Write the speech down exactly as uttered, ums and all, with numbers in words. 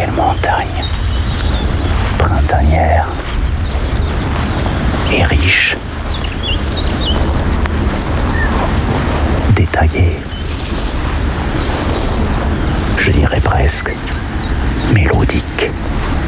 quelle montagne printanière et riche, détaillée, je dirais presque mélodique.